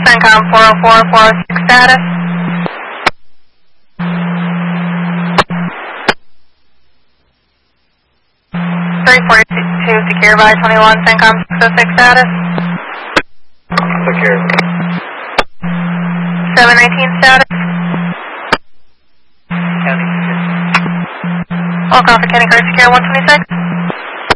CENTCOM 404-406 status. 342 secure by 21, CENTCOM 606 status. Secure. 719 status. County secure. Welcome for County Card Secure 126.